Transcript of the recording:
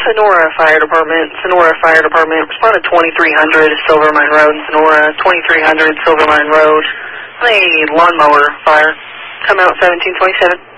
Sonora Fire Department. Sonora Fire Department. Respond to 2300 Silvermine Road, Sonora. 2300 Silvermine Road. A lawnmower fire. Come out 1727.